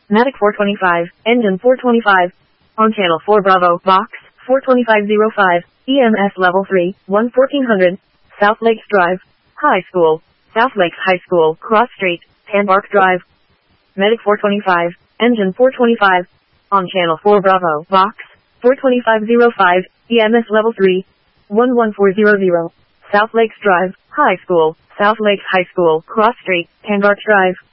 Matic 425, engine 425. On channel 4 Bravo, box 42505, EMS level 3, 1400, South Lakes Drive, High School, South Lakes High School, Cross Street, Embark Drive. Medic 425, engine 425. On channel 4 Bravo, box 42505, EMS level 3, 11400, South Lakes Drive, High School, South Lakes High School, Cross Street, Embark Drive.